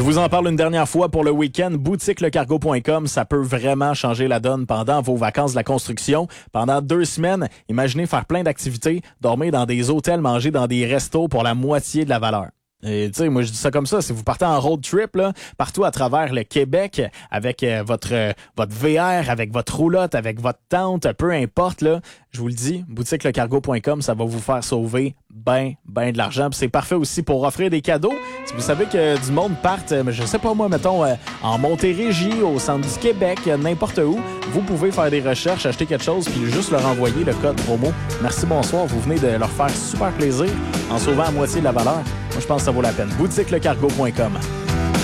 vous en parle une dernière fois pour le week-end. BoutiqueLeCargo.com, ça peut vraiment changer la donne pendant vos vacances de la construction. Pendant 2 semaines, imaginez faire plein d'activités, dormir dans des hôtels, manger dans des restos pour la moitié de la valeur. Et tu sais, moi je dis ça comme ça, si vous partez en road trip là, partout à travers le Québec avec votre VR, avec votre roulotte, avec votre tente, peu importe là, je vous le dis, boutiquelecargo.com, ça va vous faire sauver ben de l'argent. Puis c'est parfait aussi pour offrir des cadeaux. Si vous savez que du monde parte, je sais pas moi, mettons en Montérégie, au centre du Québec, n'importe où, vous pouvez faire des recherches, acheter quelque chose puis juste leur envoyer le code promo. Merci, bonsoir, vous venez de leur faire super plaisir en sauvant à moitié de la valeur. Moi, je pense que ça vaut la peine. BoutiqueLeCargo.com.